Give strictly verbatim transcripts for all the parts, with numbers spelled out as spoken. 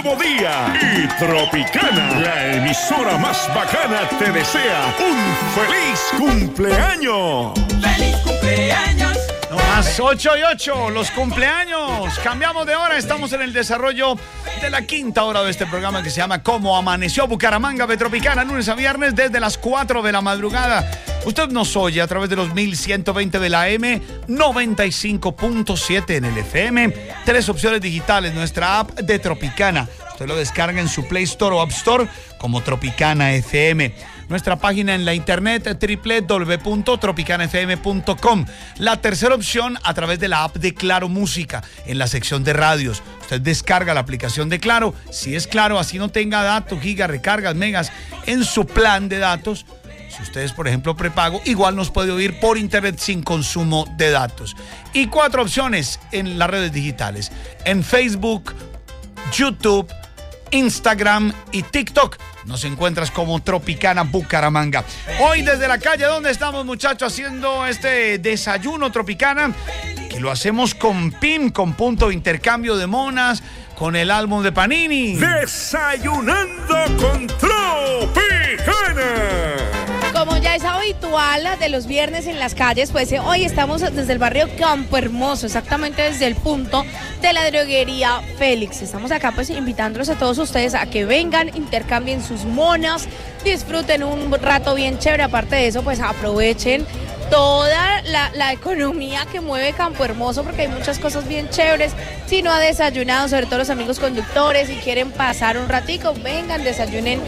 nuevo día y Tropicana, la emisora más bacana, te desea un feliz cumpleaños. ¡Feliz cumpleaños! No más, ocho y ocho, los cumpleaños. Cambiamos de hora, estamos en el desarrollo de la quinta hora de este programa que se llama Cómo Amaneció Bucaramanga de Tropicana, lunes a viernes desde las cuatro de la madrugada. Usted nos oye a través de los mil ciento veinte de la A M, noventa y cinco punto siete en el F M, tres opciones digitales, nuestra app de Tropicana. Usted lo descarga en su Play Store o App Store como Tropicana F M. Nuestra página en la internet doble u doble u doble u punto tropicana f m punto com. La tercera opción a través de la app de Claro Música en la sección de radios. Usted descarga la aplicación de Claro. Si es Claro, así no tenga datos, gigas, recargas, megas en su plan de datos. Si usted es, por ejemplo, prepago, igual nos puede oír por internet sin consumo de datos. Y cuatro opciones en las redes digitales. En Facebook, YouTube, Instagram y TikTok. Nos encuentras como Tropicana Bucaramanga. Hoy desde la calle, ¿dónde estamos, muchachos? Haciendo este desayuno Tropicana, que lo hacemos con P I M, con punto de intercambio de monas, con el álbum de Panini. Desayunando con Tropicana. Como ya es habitual de los viernes en las calles, pues eh, hoy estamos desde el barrio Campo Hermoso, exactamente desde el punto de la droguería Félix. Estamos acá pues invitándolos a todos ustedes a que vengan, intercambien sus monas, disfruten un rato bien chévere. Aparte de eso, pues aprovechen toda la, la economía que mueve Campo Hermoso, porque hay muchas cosas bien chéveres. Si no ha desayunado, sobre todo los amigos conductores, si quieren pasar un ratico, vengan, desayunen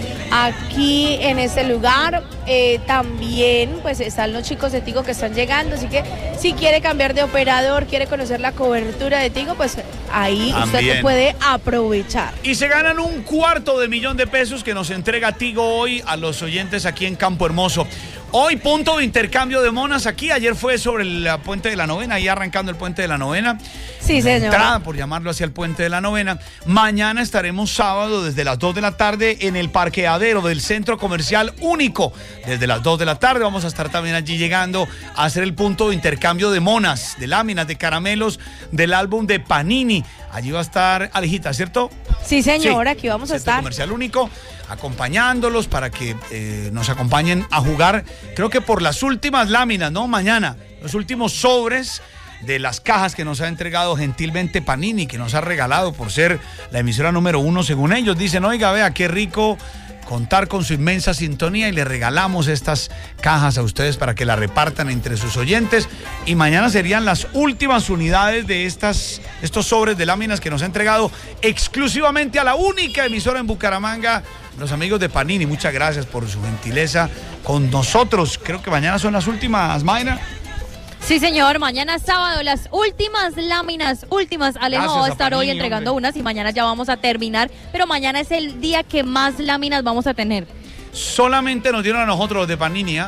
aquí en este lugar. Eh, también pues están los chicos de Tigo que están llegando, así que si quiere cambiar de operador, quiere conocer la cobertura de Tigo, pues ahí también usted puede aprovechar. Y se ganan un cuarto de millón de pesos que nos entrega Tigo hoy a los oyentes aquí en Campo Hermoso. Hoy punto de intercambio de monas aquí. Ayer fue sobre el puente de la novena, ahí arrancando el puente de la novena. Sí, señor. Entrada, por llamarlo así, el puente de la novena. Mañana estaremos sábado desde las dos de la tarde en el parqueadero del Centro Comercial Único. Desde las dos de la tarde vamos a estar también allí llegando a hacer el punto de intercambio de monas, de láminas, de caramelos del álbum de Panini. Allí va a estar Alejita, ¿cierto? Sí, señor, sí. Aquí vamos a Centro estar. Comercial Único, acompañándolos para que eh, nos acompañen a jugar, creo que por las últimas láminas, ¿no? Mañana, los últimos sobres de las cajas que nos ha entregado gentilmente Panini, que nos ha regalado por ser la emisora número uno según ellos. Dicen, oiga, vea, qué rico contar con su inmensa sintonía, y le regalamos estas cajas a ustedes para que la repartan entre sus oyentes. Y mañana serían las últimas unidades de estas, estos sobres de láminas que nos ha entregado exclusivamente a la única emisora en Bucaramanga, los amigos de Panini. Muchas gracias por su gentileza con nosotros. Creo que mañana son las últimas, Mayra. Sí, señor, mañana sábado, las últimas láminas, últimas. Alejo Gracias va a a estar Panini, hoy entregando hombre. unas y mañana ya vamos a terminar, pero mañana es el día que más láminas vamos a tener. Solamente nos dieron a nosotros los de Panini, ¿eh?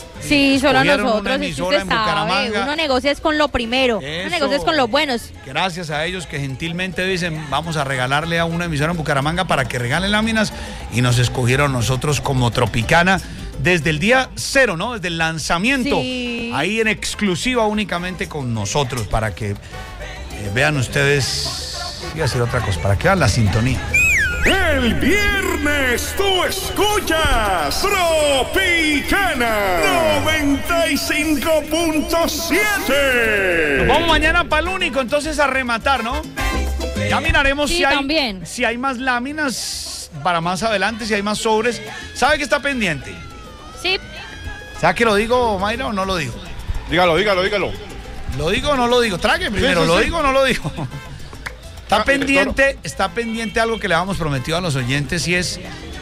Sí, solo a Escogieron nosotros, una es que emisora usted en sabe, Bucaramanga. uno negocia es con lo primero, Eso. uno negocia es con los buenos. Gracias a ellos que gentilmente dicen, vamos a regalarle a una emisora en Bucaramanga para que regale láminas, y nos escogieron nosotros como Tropicana desde el día cero, ¿no? Desde el lanzamiento. Sí. Ahí en exclusiva únicamente con nosotros, para que eh, vean ustedes, voy a decir otra cosa, para que vean la sintonía. El viernes tú escuchas Tropicana noventa y cinco punto siete. Nos vamos mañana para el único, entonces a rematar, ¿no? Ya miraremos Sí, si hay, también. si hay más láminas para más adelante, si hay más sobres. ¿Sabe que está pendiente? Sí, ¿Sabe que lo digo, Mayra, o no lo digo? Dígalo, dígalo, dígalo. ¿Lo digo o no lo digo? Trague primero, sí, ¿lo sí. digo o no lo digo? Está Ah, pendiente, director. está pendiente algo que le habíamos prometido a los oyentes, y es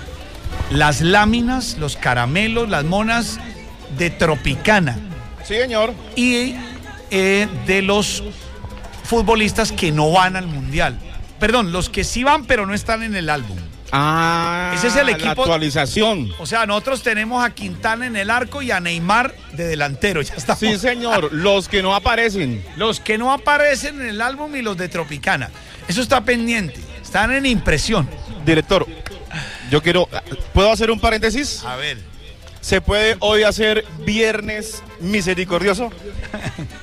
las láminas, los caramelos, las monas de Tropicana Sí, señor. y eh, de los futbolistas que no van al Mundial. Perdón, los que sí van pero no están en el álbum. Ah, Ese es el la equipo- actualización. O sea, nosotros tenemos a Quintana en el arco y a Neymar de delantero. Ya estamos. Sí, señor. Los que no aparecen. Los que no aparecen en el álbum y los de Tropicana. Eso está pendiente. Están en impresión. Director, yo quiero... ¿Puedo hacer un paréntesis? A ver. ¿Se puede hoy hacer viernes misericordioso?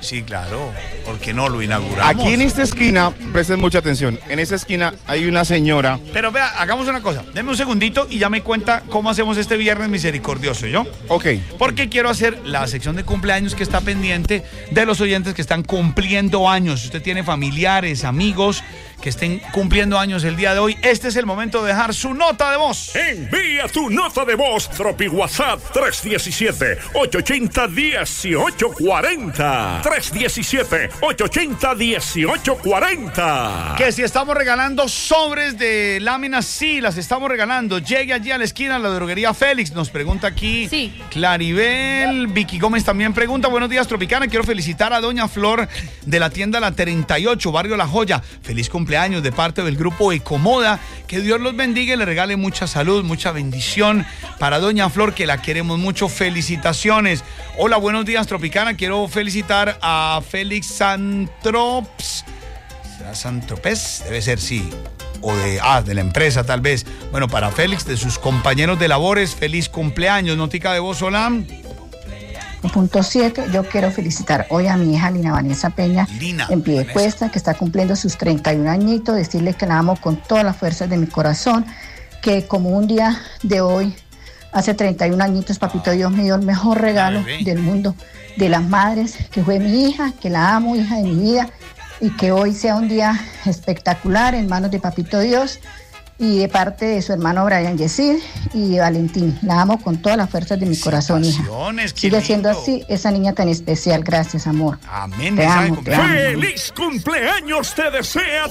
Sí, claro. ¿Por qué no lo inauguramos? Aquí en esta esquina, presten mucha atención, en esa esquina hay una señora. Pero vea, hagamos una cosa. Deme un segundito y ya me cuenta cómo hacemos este viernes misericordioso, ¿yo? Ok. Porque quiero hacer la sección de cumpleaños que está pendiente de los oyentes que están cumpliendo años. Si usted tiene familiares, amigos que estén cumpliendo años el día de hoy, este es el momento de dejar su nota de voz. Envía tu nota de voz, Tropi WhatsApp tres uno siete, ocho ocho cero, uno ocho cuatro cero. tres uno siete, ocho ocho cero, uno ocho cuatro cero. Que si estamos regalando sobres de láminas, sí, las estamos regalando. Llegue allí a la esquina, a la droguería Félix. Nos pregunta aquí Sí. Claribel. Vicky Gómez también pregunta. Buenos días, Tropicana. Quiero felicitar a doña Flor de la tienda La treinta y ocho, Barrio La Joya. Feliz cumpleaños de parte del grupo Ecomoda. Que Dios los bendiga y le regale mucha salud, mucha bendición para doña Flor, que la queremos mucho. Felicitaciones. Hola, buenos días, Tropicana. Quiero felicitar a Félix Santrops. ¿Será Santropés? Debe ser, sí. O de, ah, de la empresa, tal vez. Bueno, para Félix, de sus compañeros de labores, feliz cumpleaños. Notica de voz, hola. Punto siete, yo quiero felicitar hoy a mi hija Lina Vanessa Peña, Lina en pie de Vanessa. cuesta, que está cumpliendo sus treinta y un añitos, decirle que la amo con todas las fuerzas de mi corazón, que como un día de hoy, hace treinta y un añitos, papito Dios me dio el mejor regalo bebé. del mundo de las madres, que fue mi hija, que la amo, hija de mi vida, y que hoy sea un día espectacular en manos de papito Dios, y de parte de su hermano Brian Yesid y de Valentín. La amo con todas las fuerzas de mi corazón, hija. Felicitaciones, qué Sigue siendo lindo. así, esa niña tan especial. Gracias, amor. Amén. Te mensaje de amo, te cumpleaños. amo. ¡Feliz cumpleaños te desea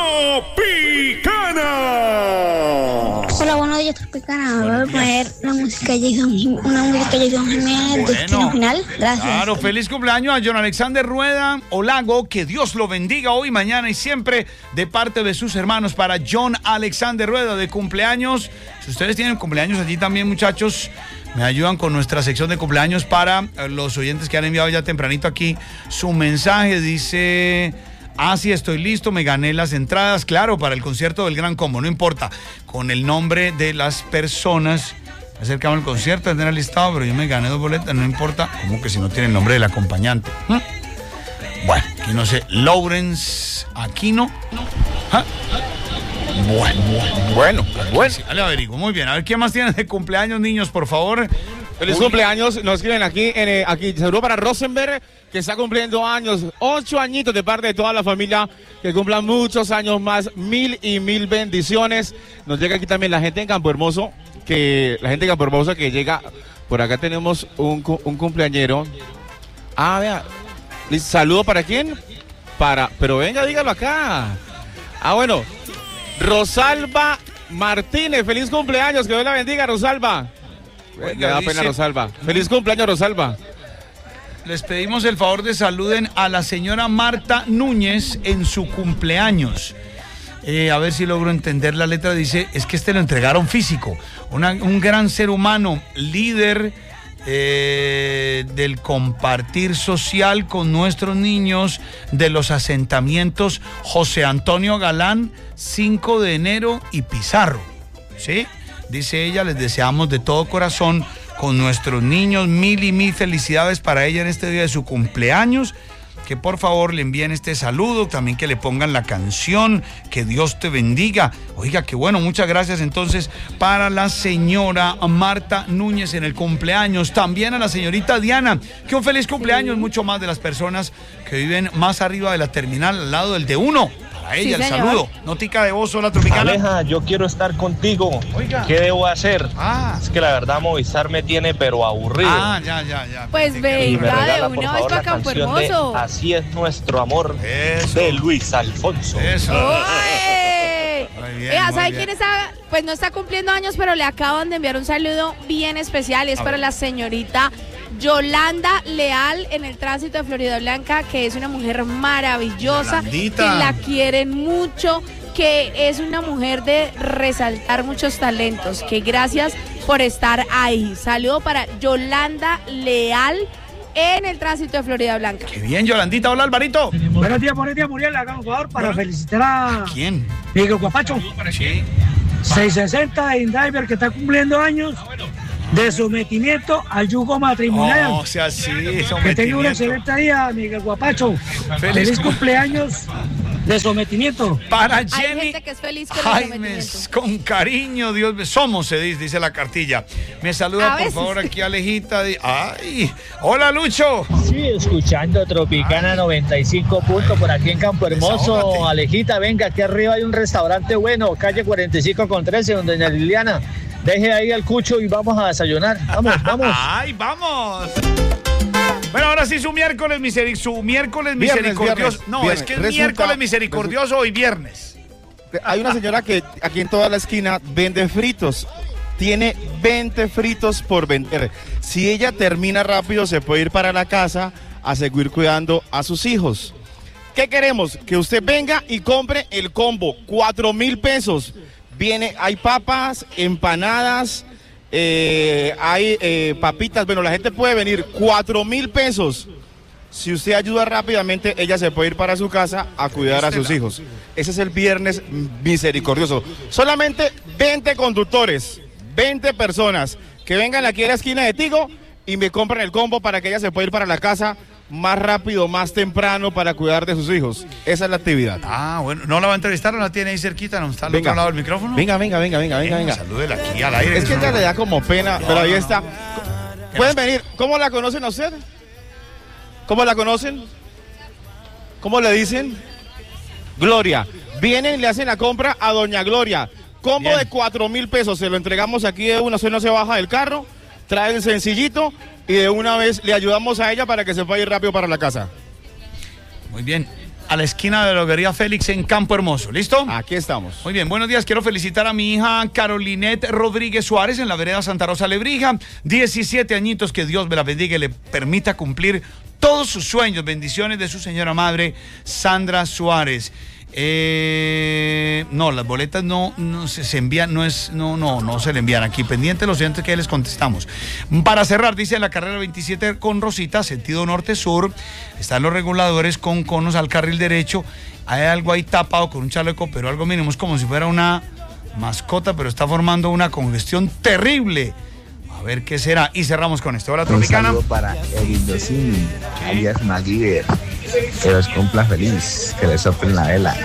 Tropicana! Hola, buenos días, Tropicana. Voy a poner la música de Jason, Jim- una música de Jason Jiménez, Bueno. Destino Final. Gracias. Claro, feliz cumpleaños a John Alexander Rueda Olago, que Dios lo bendiga hoy, mañana y siempre de parte de sus hermanos para John Alexander Rueda de cumpleaños. Si ustedes tienen cumpleaños allí también, muchachos, me ayudan con nuestra sección de cumpleaños para eh, los oyentes que han enviado ya tempranito aquí su mensaje. Dice: ah, sí, estoy listo, me gané las entradas, claro, para el concierto del Gran Combo, no importa, con el nombre de las personas. Acercamos el concierto, tener el listado, pero yo me gané dos boletas, no importa. ¿Cómo que si no tiene el nombre del acompañante? ¿Mm? Bueno, aquí no sé, Lawrence Aquino. ¿Ah? Bueno, Bueno, bueno. sí, dale, averiguo. Muy bien, a ver, ¿quién más tiene de cumpleaños, niños, por favor? Feliz Uy. cumpleaños, nos escriben aquí, en, eh, aquí, saludo para Rosenberg, que está cumpliendo años, ocho añitos de parte de toda la familia, que cumplan muchos años más, mil y mil bendiciones. Nos llega aquí también la gente en Campo Hermoso, que la gente de Campo Hermoso que llega, por acá tenemos un, cu- un cumpleañero. Ah, vea, listo, saludo para quién, para, pero venga, dígalo acá. Ah, bueno, Rosalba Martínez, feliz cumpleaños, que Dios la bendiga, Rosalba. Oiga, Me da pena, dice- Rosalba. Feliz cumpleaños, Rosalba. Les pedimos el favor de saluden a la señora Marta Núñez en su cumpleaños. Eh, a ver si logro entender la letra. Dice, es que este lo entregaron físico. Una- un gran ser humano, líder eh, del compartir social con nuestros niños de los asentamientos José Antonio Galán, cinco de enero y Pizarro. ¿Sí? Dice ella, les deseamos de todo corazón con nuestros niños mil y mil felicidades para ella en este día de su cumpleaños. Que por favor le envíen este saludo, también que le pongan la canción, que Dios te bendiga. Oiga, qué bueno, muchas gracias entonces para la señora Marta Núñez en el cumpleaños. También a la señorita Diana, que un feliz cumpleaños, mucho más de las personas que viven más arriba de la terminal, al lado del de uno. Para ella Sí, el señor. saludo. Notica de voz, hola Tropicana. Aleja, yo quiero estar contigo. Oiga. ¿Qué debo hacer? Ah, Es que la verdad Movistar me tiene pero aburrido. ah, ya, ya, ya. Pues y me venga, de regala por una vez favor para la Campo canción de Hermoso. Así es nuestro amor Eso. de Luis Alfonso. Eso. ¡Oye! Muy bien, Vea, muy ¿sabe bien. quién está? Pues no está cumpliendo años, pero le acaban de enviar un saludo bien especial. Es A para ver. la señorita Yolanda Leal en el tránsito de Florida Blanca, que es una mujer maravillosa, Yolandita. que la quieren mucho, que es una mujer de resaltar muchos talentos, que gracias por estar ahí. Saludo para Yolanda Leal en el tránsito de Florida Blanca. Qué bien, Yolandita. Hola, Alvarito. Buenos días, buenos días, Muriel, acá en Ecuador, para felicitar a ¿Quién? Miguel Guapacho, Sí. seiscientos sesenta de InDriver, que está cumpliendo años. de sometimiento al yugo matrimonial. No, o sea, sí, sometimiento. Que tenga un excelente día, Miguel Guapacho. Feliz, Feliz cumpleaños de sometimiento. Para Hay Jenny gente que es feliz con el Jaimes, sometimiento. con cariño, Dios me- somos, se dice, dice la cartilla. Me saluda, A por veces. favor, aquí Alejita. de- Ay, hola, Lucho. Sí, escuchando Tropicana noventa y cinco puntos por aquí en Campo Hermoso. Desahógate. Alejita, venga, aquí arriba hay un restaurante bueno, calle cuarenta y cinco con trece, donde doña Liliana. Deje ahí al cucho y vamos a desayunar. Vamos, vamos. Ay, vamos. Bueno, ahora sí su miércoles, miseric su miércoles Viernes, misericordioso. viernes, no, viernes. es que es Resulta- miércoles misericordioso y viernes. Hay una señora que aquí en toda la esquina vende fritos. Tiene veinte fritos por vender. Si ella termina rápido, se puede ir para la casa a seguir cuidando a sus hijos. ¿Qué queremos? Que usted venga y compre el combo. Cuatro mil pesos. Viene, hay papas, empanadas, eh, hay eh, papitas. Bueno, la gente puede venir. Cuatro mil pesos. Si usted ayuda rápidamente, ella se puede ir para su casa a cuidar a sus hijos. Ese es el viernes misericordioso. Solamente veinte conductores, veinte personas que vengan aquí a la esquina de Tigo y me compren el combo para que ella se pueda ir para la casa más rápido, más temprano para cuidar de sus hijos. Esa es la actividad. Ah, bueno, ¿no la va a entrevistar? ¿No la tiene ahí cerquita? ¿No está al Venga. otro lado del micrófono? Venga, venga, venga, venga, venga, venga. Salúdela aquí al aire. Es que ella le da como pena, No, pero ahí no, está. Pueden venir. ¿Cómo la conocen a usted? ¿Cómo la conocen? ¿Cómo le dicen? Gloria. Vienen y le hacen la compra a doña Gloria. Combo Bien. de cuatro mil pesos. Se lo entregamos aquí de una. Usted no se baja del carro. Trae el sencillito y de una vez le ayudamos a ella para que se pueda ir rápido para la casa. Muy bien. A la esquina de la droguería Félix en Campo Hermoso. ¿Listo? Aquí estamos. Muy bien, buenos días. Quiero felicitar a mi hija Carolinette Rodríguez Suárez en la vereda Santa Rosa Lebrija. diecisiete añitos, que Dios me la bendiga y le permita cumplir todos sus sueños. Bendiciones de su señora madre, Sandra Suárez. Eh, no, las boletas no, no se, se envían, no es, no, no, no se le envían aquí. Pendientes los oyentes que les contestamos. Para cerrar, dice la carrera veintisiete con Rosita, sentido norte-sur. Están los reguladores con conos al carril derecho. Hay algo ahí tapado con un chaleco, pero algo mínimo, es como si fuera una mascota, pero está formando una congestión terrible. A ver qué será. Y cerramos con esto. Hola, Un Tropicana. saludo para Erindocini, alias MacGyver. Que los cumpla feliz, que les soplen la vela.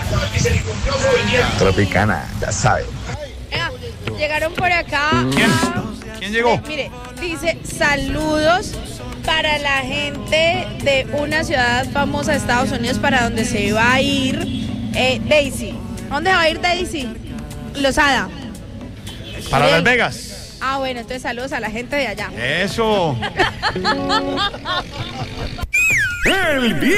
Tropicana, ya saben. Venga, llegaron por acá. ¿Quién? a- ¿Quién llegó? Eh, mire, dice saludos para la gente de una ciudad famosa de Estados Unidos para donde se va a ir eh, Daisy. ¿Dónde va a ir Daisy? Lozada. Para Bien. Las Vegas. Ah, bueno, entonces saludos a la gente de allá. Eso. El